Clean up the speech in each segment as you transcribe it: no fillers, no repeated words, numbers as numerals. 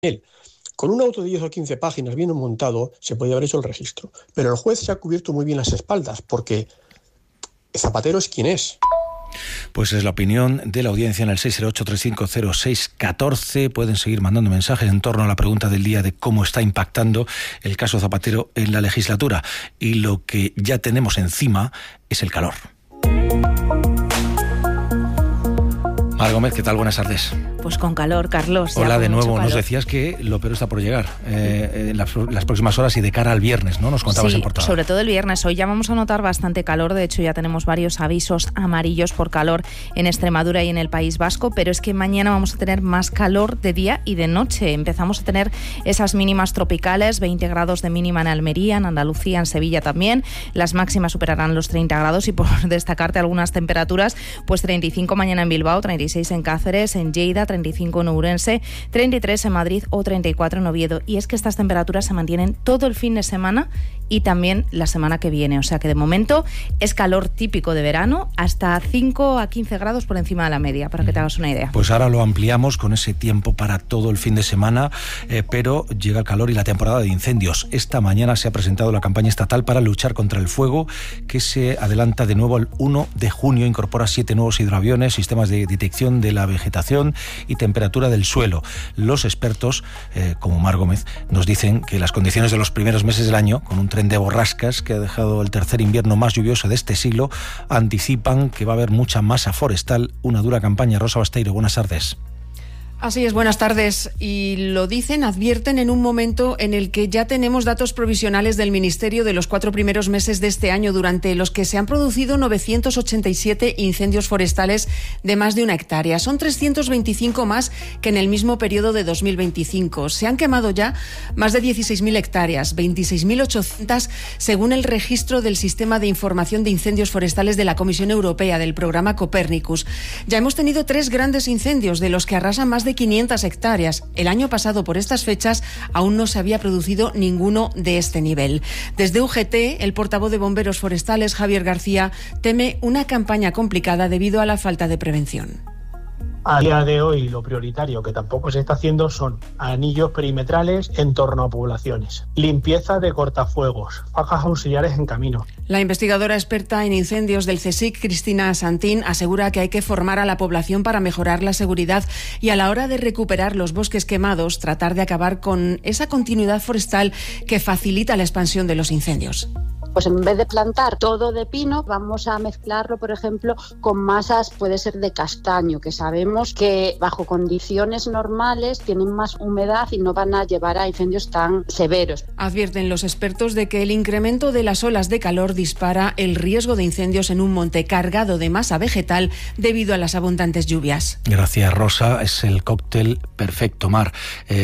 Con un auto de 10 o 15 páginas bien montado se podía haber hecho el registro. Pero el juez se ha cubierto muy bien las espaldas porque Zapatero es quien es. Pues es la opinión de la audiencia en el 608-3506-14. Pueden seguir mandando mensajes en torno a la pregunta del día de cómo está impactando el caso Zapatero en la legislatura. Y lo que ya tenemos encima es el calor. Mar Gómez, ¿qué tal? Buenas tardes. Pues con calor, Carlos. Hola de nuevo. Nos decías que lo peor está por llegar en las próximas horas y de cara al viernes, ¿no? Nos contabas en portada. Sobre todo el viernes. Hoy ya vamos a notar bastante calor. De hecho, ya tenemos varios avisos amarillos por calor en Extremadura y en el País Vasco. Pero es que mañana vamos a tener más calor de día y de noche. Empezamos a tener esas mínimas tropicales, 20 grados de mínima en Almería, en Andalucía, en Sevilla también. Las máximas superarán los 30 grados y por destacarte algunas temperaturas, pues 35 mañana en Bilbao, 36 en Cáceres, en Lleida, 35 en Ourense, 33 en Madrid o 34 en Oviedo. Y es que estas temperaturas se mantienen todo el fin de semana y también la semana que viene. O sea que de momento es calor típico de verano, hasta 5 a 15 grados por encima de la media, para que te hagas una idea. Pues ahora lo ampliamos con ese tiempo para todo el fin de semana, pero llega el calor y la temporada de incendios. Esta mañana se ha presentado la campaña estatal para luchar contra el fuego, que se adelanta de nuevo el 1 de junio. Incorpora 7 nuevos hidroaviones, sistemas de detección de la vegetación y temperatura del suelo. Los expertos, como Mar Gómez, nos dicen que las condiciones de los primeros meses del año, con un tren de borrascas que ha dejado el tercer invierno más lluvioso de este siglo, anticipan que va a haber mucha masa forestal. Una dura campaña. Rosa Basteiro, buenas tardes. Así es, buenas tardes. Y lo dicen, advierten en un momento en el que ya tenemos datos provisionales del Ministerio de los 4 primeros meses de este año, durante los que se han producido 987 incendios forestales de más de 1 hectárea. Son 325 más que en el mismo periodo de 2025. Se han quemado ya más de 16.000 hectáreas, 26.800 según el registro del Sistema de Información de Incendios Forestales de la Comisión Europea, del programa Copernicus. Ya hemos tenido 3 grandes incendios, de los que arrasan más de 500 hectáreas. El año pasado, por estas fechas, aún no se había producido ninguno de este nivel. Desde UGT, el portavoz de Bomberos Forestales, Javier García, teme una campaña complicada debido a la falta de prevención. A día de hoy, lo prioritario, que tampoco se está haciendo, son anillos perimetrales en torno a poblaciones, limpieza de cortafuegos, fajas auxiliares en camino. La investigadora experta en incendios del CSIC, Cristina Santín, asegura que hay que formar a la población para mejorar la seguridad y, a la hora de recuperar los bosques quemados, tratar de acabar con esa continuidad forestal que facilita la expansión de los incendios. Pues en vez de plantar todo de pino, vamos a mezclarlo, por ejemplo, con masas, puede ser de castaño, que sabemos que bajo condiciones normales tienen más humedad y no van a llevar a incendios tan severos. Advierten los expertos de que el incremento de las olas de calor dispara el riesgo de incendios en un monte cargado de masa vegetal debido a las abundantes lluvias. Gracias, Rosa. Es el cóctel perfecto, Mar.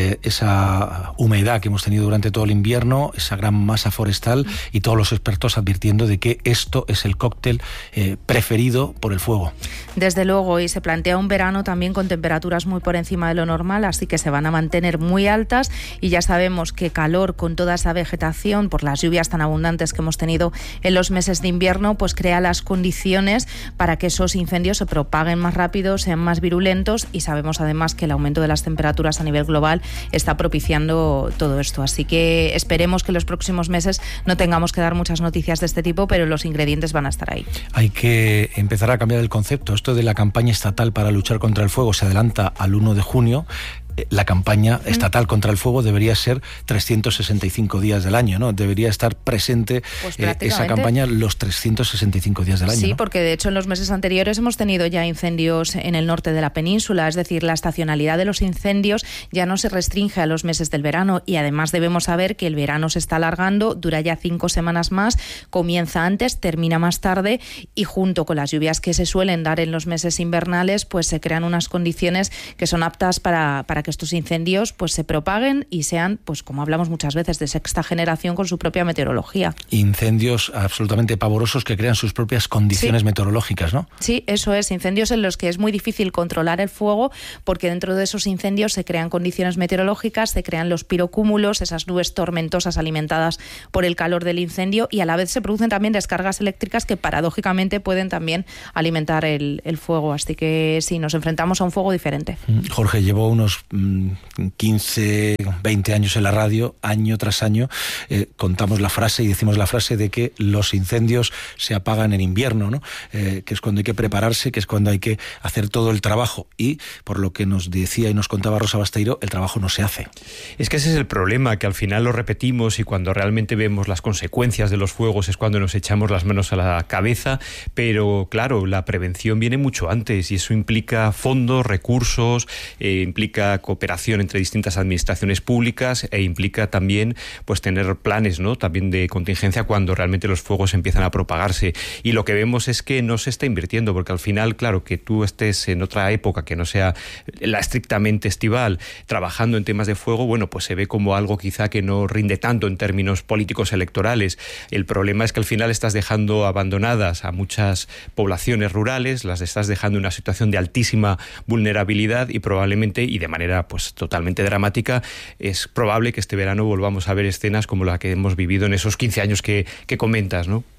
Esa humedad que hemos tenido durante todo el invierno, esa gran masa forestal y todos los expertos advirtiendo de que esto es el cóctel preferido por el fuego. Desde luego, y se plantea un verano también con temperaturas muy por encima de lo normal, así que se van a mantener muy altas, y ya sabemos que calor con toda esa vegetación, por las lluvias tan abundantes que hemos tenido en los meses de invierno, pues crea las condiciones para que esos incendios se propaguen más rápido, sean más virulentos, y sabemos además que el aumento de las temperaturas a nivel global está propiciando todo esto. Así que esperemos que en los próximos meses no tengamos que dar muchas noticias de este tipo, pero los ingredientes van a estar ahí. Hay que empezar a cambiar el concepto. Esto de la campaña estatal para luchar contra el fuego se adelanta al 1 de junio. La campaña estatal contra el fuego debería ser 365 días del año, ¿no? Debería estar presente esa campaña los 365 días del año. Sí, ¿no? Porque de hecho en los meses anteriores hemos tenido ya incendios en el norte de la península, es decir, la estacionalidad de los incendios ya no se restringe a los meses del verano, y además debemos saber que el verano se está alargando, dura ya 5 semanas más, comienza antes, termina más tarde, y junto con las lluvias que se suelen dar en los meses invernales, pues se crean unas condiciones que son aptas para que estos incendios pues se propaguen y sean, pues como hablamos muchas veces, de sexta generación con su propia meteorología. Incendios absolutamente pavorosos que crean sus propias condiciones meteorológicas, ¿no? Sí, eso es, incendios en los que es muy difícil controlar el fuego, porque dentro de esos incendios se crean condiciones meteorológicas, se crean los pirocúmulos, esas nubes tormentosas alimentadas por el calor del incendio, y a la vez se producen también descargas eléctricas que paradójicamente pueden también alimentar el fuego. Así que sí, nos enfrentamos a un fuego diferente. Jorge, llevo unos 15, 20 años en la radio, año tras año, contamos la frase y decimos la frase de que los incendios se apagan en invierno, ¿no? Que es cuando hay que prepararse, que es cuando hay que hacer todo el trabajo, y por lo que nos decía y nos contaba Rosa Basteiro, el trabajo no se hace. Es que ese es el problema, que al final lo repetimos y cuando realmente vemos las consecuencias de los fuegos es cuando nos echamos las manos a la cabeza, pero claro, la prevención viene mucho antes y eso implica fondos, recursos, implica cooperación entre distintas administraciones públicas e implica también pues tener planes, ¿no?, también de contingencia cuando realmente los fuegos empiezan a propagarse. Y lo que vemos es que no se está invirtiendo, porque al final, claro, que tú estés en otra época que no sea la estrictamente estival, trabajando en temas de fuego, bueno, pues se ve como algo quizá que no rinde tanto en términos políticos electorales. El problema es que al final estás dejando abandonadas a muchas poblaciones rurales, las estás dejando en una situación de altísima vulnerabilidad y probablemente, y de manera pues totalmente dramática, es probable que este verano volvamos a ver escenas como la que hemos vivido en esos 15 años que comentas, ¿no?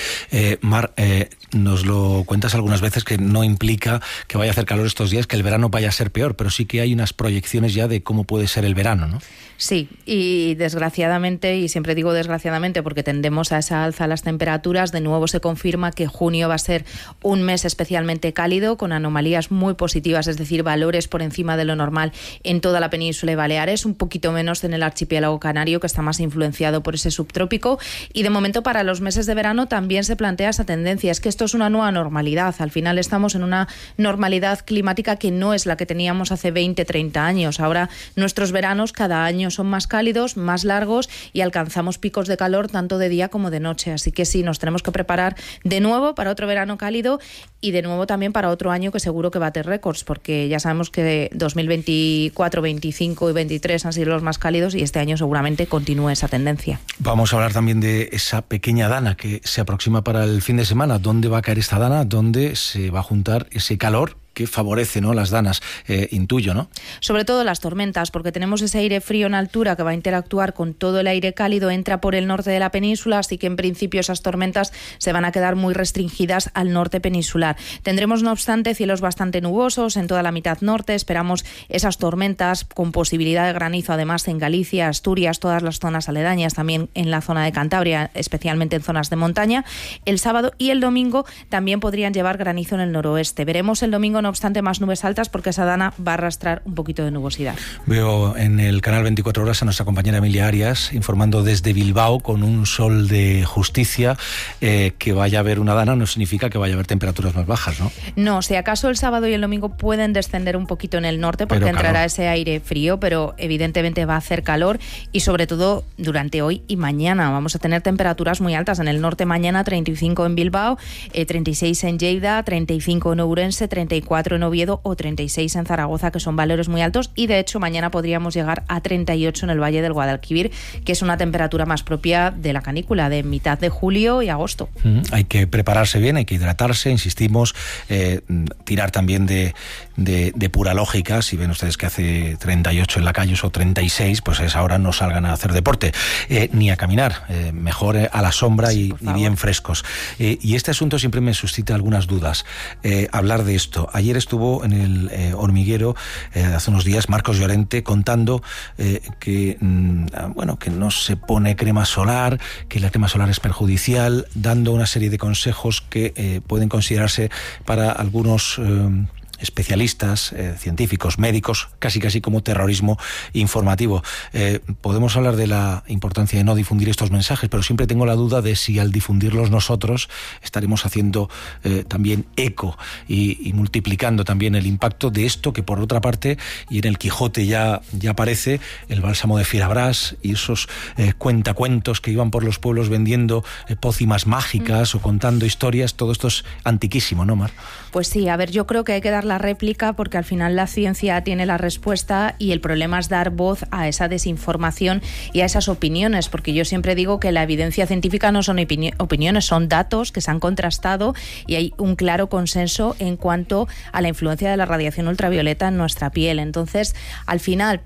Mar, nos lo cuentas algunas veces que no implica que vaya a hacer calor estos días, que el verano vaya a ser peor, pero sí que hay unas proyecciones ya de cómo puede ser el verano, ¿no? Sí, y desgraciadamente, y siempre digo desgraciadamente porque tendemos a esa alza a las temperaturas, de nuevo se confirma que junio va a ser un mes especialmente cálido, con anomalías muy positivas, es decir, valores por encima de lo normal en toda la península y Baleares, un poquito menos en el archipiélago canario, que está más influenciado por ese subtrópico, y de momento para los meses de verano también se plantea esa tendencia. Es que esto es una nueva normalidad. Al final estamos en una normalidad climática que no es la que teníamos hace 20, 30 años. Ahora nuestros veranos cada año son más cálidos, más largos y alcanzamos picos de calor tanto de día como de noche. Así que sí, nos tenemos que preparar de nuevo para otro verano cálido y de nuevo también para otro año que seguro que bate récords, porque ya sabemos que 2024, 25 y 23 han sido los más cálidos y este año seguramente continúe esa tendencia. Vamos a hablar también de esa pequeña dana que se aproxima para el fin de semana. ¿Dónde va a caer esta dana? ¿Dónde se va a juntar ese calor que favorece, ¿no?, las danas, intuyo, ¿no? Sobre todo las tormentas, porque tenemos ese aire frío en altura que va a interactuar con todo el aire cálido, entra por el norte de la península, así que en principio esas tormentas se van a quedar muy restringidas al norte peninsular. Tendremos, no obstante, cielos bastante nubosos en toda la mitad norte, esperamos esas tormentas con posibilidad de granizo, además en Galicia, Asturias, todas las zonas aledañas, también en la zona de Cantabria, especialmente en zonas de montaña. El sábado y el domingo también podrían llevar granizo en el noroeste. Veremos el domingo, no obstante, más nubes altas porque esa dana va a arrastrar un poquito de nubosidad. Veo en el canal 24 Horas a nuestra compañera Emilia Arias informando desde Bilbao con un sol de justicia. Que vaya a haber una dana no significa que vaya a haber temperaturas más bajas, ¿no? No, si acaso el sábado y el domingo pueden descender un poquito en el norte porque entrará ese aire frío, pero evidentemente va a hacer calor y sobre todo durante hoy y mañana vamos a tener temperaturas muy altas. En el norte mañana 35 en Bilbao, 36 en Lleida, 35 en Ourense, 34 en Oviedo o 36 en Zaragoza, que son valores muy altos, y de hecho mañana podríamos llegar a 38 en el Valle del Guadalquivir, que es una temperatura más propia de la canícula, de mitad de julio y agosto. Hay que prepararse bien, hay que hidratarse, insistimos, tirar también de pura lógica. Si ven ustedes que hace 38 en la calle o 36, pues a esa hora no salgan a hacer deporte, ni a caminar, mejor a la sombra, sí, y bien frescos. Y este asunto siempre me suscita algunas dudas, hablar de esto. Ayer estuvo en el Hormiguero, hace unos días, Marcos Llorente contando que no se pone crema solar, que la crema solar es perjudicial, dando una serie de consejos que pueden considerarse para algunos especialistas, científicos, médicos, casi como terrorismo informativo. Podemos hablar de la importancia de no difundir estos mensajes, pero siempre tengo la duda de si al difundirlos nosotros estaremos haciendo también eco y multiplicando también el impacto de esto que, por otra parte, y en el Quijote ya aparece el bálsamo de Fierabrás y esos cuentacuentos que iban por los pueblos vendiendo pócimas mágicas o contando historias. Todo esto es antiquísimo, ¿no, Mar? Pues sí, a ver, yo creo que hay que dar la réplica porque al final la ciencia tiene la respuesta y el problema es dar voz a esa desinformación y a esas opiniones, porque yo siempre digo que la evidencia científica no son opiniones, son datos que se han contrastado y hay un claro consenso en cuanto a la influencia de la radiación ultravioleta en nuestra piel. Entonces, al final,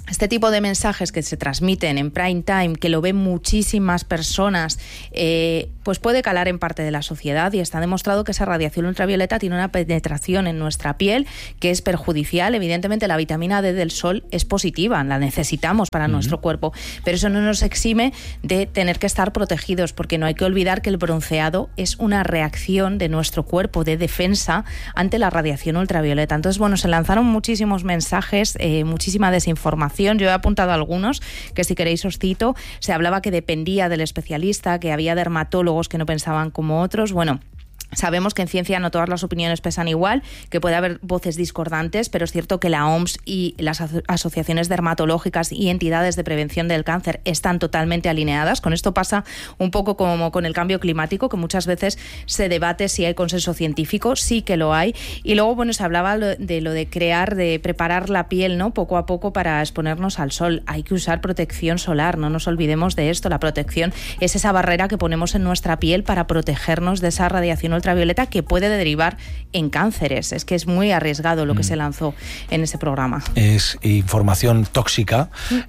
este tipo de mensajes que se transmiten en prime time, que lo ven muchísimas personas, pues puede calar en parte de la sociedad, y está demostrado que esa radiación ultravioleta tiene una penetración en nuestra piel que es perjudicial. Evidentemente la vitamina D del sol es positiva, la necesitamos para nuestro cuerpo, pero eso no nos exime de tener que estar protegidos, porque no hay que olvidar que el bronceado es una reacción de nuestro cuerpo de defensa ante la radiación ultravioleta. Entonces, bueno, se lanzaron muchísimos mensajes, muchísima desinformación. Yo he apuntado algunos que, si queréis, os cito. Se hablaba que dependía del especialista, que había dermatólogos que no pensaban como otros. Bueno, sabemos que en ciencia no todas las opiniones pesan igual, que puede haber voces discordantes, pero es cierto que la OMS y las asociaciones dermatológicas y entidades de prevención del cáncer están totalmente alineadas. Con esto pasa un poco como con el cambio climático, que muchas veces se debate si hay consenso científico. Sí que lo hay. Y luego, bueno, se hablaba de crear, de preparar la piel, ¿no?, poco a poco para exponernos al sol. Hay que usar protección solar, no nos olvidemos de esto. La protección es esa barrera que ponemos en nuestra piel para protegernos de esa radiación ultravioleta que puede derivar en cánceres. Es que es muy arriesgado lo que se lanzó en ese programa. Es información tóxica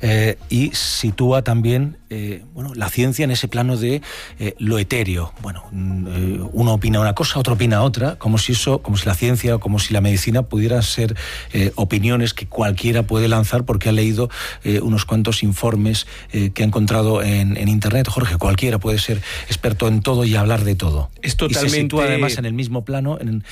y sitúa también la ciencia en ese plano de lo etéreo. Bueno, uno opina una cosa, otro opina otra, como si la ciencia o como si la medicina pudieran ser opiniones que cualquiera puede lanzar porque ha leído unos cuantos informes que ha encontrado en internet. Jorge, cualquiera puede ser experto en todo y hablar de todo. Es totalmente... Y se sitúa además en el mismo plano, en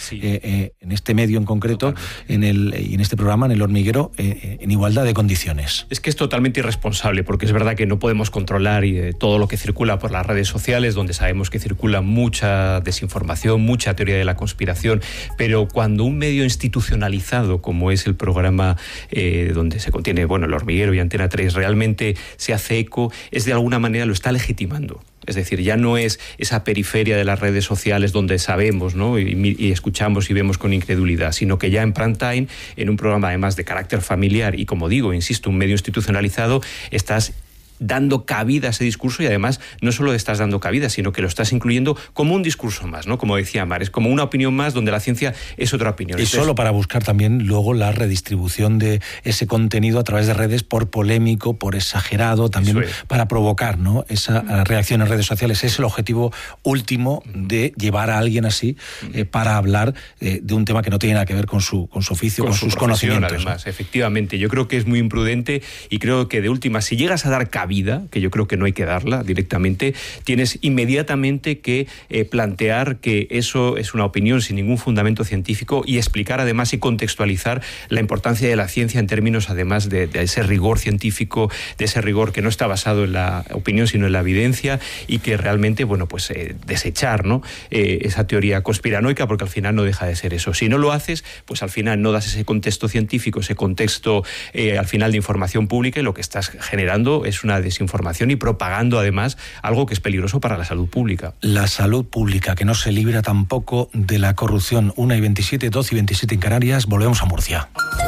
este medio en concreto, y en este programa, en El Hormiguero, en igualdad de condiciones. Es que es totalmente irresponsable, porque es verdad que no podemos controlar todo lo que circula por las redes sociales, donde sabemos que circula mucha desinformación, mucha teoría de la conspiración, pero cuando un medio institucionalizado, como es el programa donde se contiene, El Hormiguero y Antena 3, realmente se hace eco, es de alguna manera lo está legitimando. Es decir, ya no es esa periferia de las redes sociales donde sabemos, ¿no?, y escuchamos y vemos con incredulidad, sino que ya en prime time, en un programa además de carácter familiar y, como digo, insisto, un medio institucionalizado, estás dando cabida a ese discurso, y además no solo estás dando cabida, sino que lo estás incluyendo como un discurso más, ¿no? Como decía Mar, es como una opinión más donde la ciencia es otra opinión. Y solo para buscar también luego la redistribución de ese contenido a través de redes por polémico, por exagerado, también para provocar, ¿no?, esa reacción en redes sociales. Es el objetivo último de llevar a alguien así para hablar de un tema que no tiene nada que ver con su oficio, con sus conocimientos. Además, efectivamente, yo creo que es muy imprudente, y creo que de última, si llegas a dar cabida, que yo creo que no hay que darla directamente, tienes inmediatamente que plantear que eso es una opinión sin ningún fundamento científico, y explicar además y contextualizar la importancia de la ciencia en términos además de ese rigor científico, de ese rigor que no está basado en la opinión sino en la evidencia, y que realmente, desechar, ¿no?, esa teoría conspiranoica, porque al final no deja de ser eso. Si no lo haces, pues al final no das ese contexto científico, ese contexto al final de información pública, y lo que estás generando es una desinformación y propagando además algo que es peligroso para la salud pública. La salud pública, que no se libra tampoco de la corrupción. 1:27, 12:27 en Canarias. Volvemos a Murcia.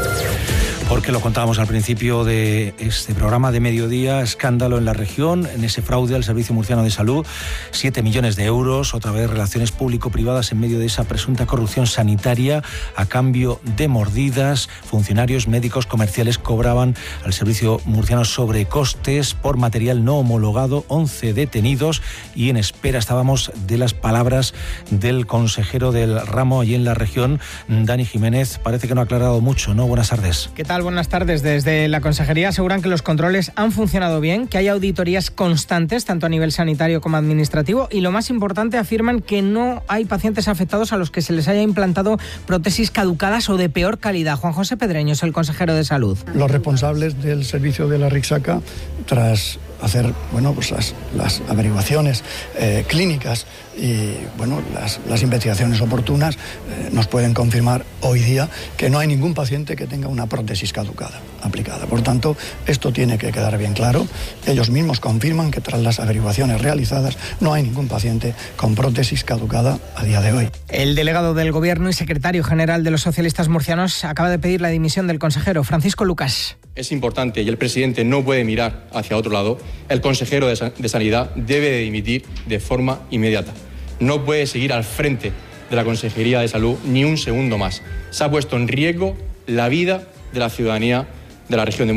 Porque lo contábamos al principio de este programa de mediodía, escándalo en la región, en ese fraude al Servicio Murciano de Salud, 7 millones de euros, otra vez relaciones público-privadas en medio de esa presunta corrupción sanitaria, a cambio de mordidas. Funcionarios médicos comerciales cobraban al Servicio Murciano sobrecostes por material no homologado, 11 detenidos, y en espera estábamos de las palabras del consejero del ramo allí en la región, Dani Jiménez. Parece que no ha aclarado mucho, ¿no? Buenas tardes. ¿Qué tal? Buenas tardes. Desde la Consejería aseguran que los controles han funcionado bien, que hay auditorías constantes, tanto a nivel sanitario como administrativo, y lo más importante, afirman que no hay pacientes afectados a los que se les haya implantado prótesis caducadas o de peor calidad. Juan José Pedreño es el consejero de Salud. Los responsables del servicio de la Rixaca, tras hacer las averiguaciones clínicas y las investigaciones oportunas, nos pueden confirmar hoy día que no hay ningún paciente que tenga una prótesis caducada aplicada. Por tanto, esto tiene que quedar bien claro. Ellos mismos confirman que tras las averiguaciones realizadas no hay ningún paciente con prótesis caducada a día de hoy. El delegado del Gobierno y secretario general de los socialistas murcianos acaba de pedir la dimisión del consejero. Francisco Lucas. Es importante, y el presidente no puede mirar hacia otro lado, el consejero de Sanidad debe de dimitir de forma inmediata. No puede seguir al frente de la Consejería de Salud ni un segundo más. Se ha puesto en riesgo la vida de la ciudadanía de la región de Murcia.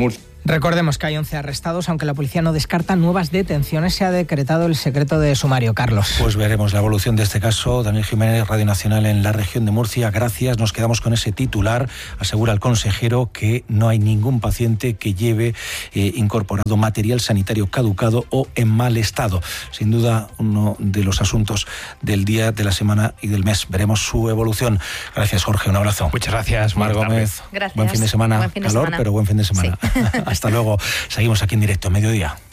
Recordemos que hay 11 arrestados, aunque la policía no descarta nuevas detenciones. Se ha decretado el secreto de sumario. Carlos. Pues veremos la evolución de este caso. Daniel Jiménez, Radio Nacional en la región de Murcia. Gracias. Nos quedamos con ese titular. Asegura el consejero que no hay ningún paciente que lleve incorporado material sanitario caducado o en mal estado. Sin duda, uno de los asuntos del día, de la semana y del mes. Veremos su evolución. Gracias, Jorge. Un abrazo. Muchas gracias, Mar Gómez. Gracias. Buen fin de semana. Buen fin de Calor, semana. pero buen fin de semana. Sí. Hasta luego. Seguimos aquí en directo, mediodía.